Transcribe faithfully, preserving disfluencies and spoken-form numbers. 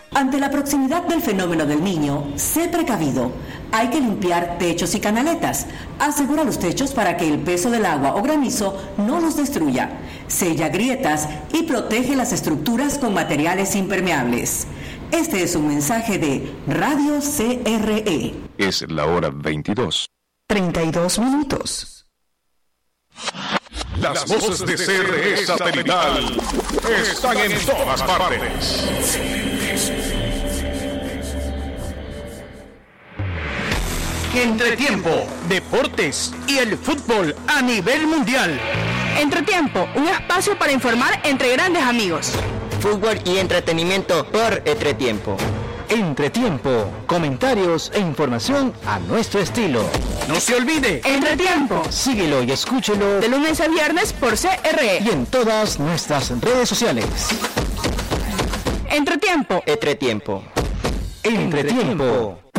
Ante la proximidad del fenómeno del Niño, sé precavido. Hay que limpiar techos y canaletas. Asegura los techos para que el peso del agua o granizo no los destruya. Sella grietas y protege las estructuras con materiales impermeables. Este es un mensaje de Radio C R E. Es la hora veintidós. treinta y dos minutos. Las voces de C R E Satelital están en todas partes. Entretiempo, deportes y el fútbol a nivel mundial. Entretiempo, un espacio para informar entre grandes amigos. Fútbol y entretenimiento por Entretiempo. Entretiempo, comentarios e información a nuestro estilo. No se olvide, Entretiempo. Síguelo y escúchelo de lunes a viernes por C R E y en todas nuestras redes sociales. Entretiempo. Entretiempo. Entretiempo.